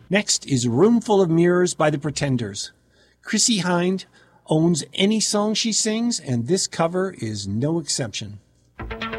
Next is Room Full of Mirrors by the Pretenders. Chrissie Hynde owns any song she sings, and this cover is no exception.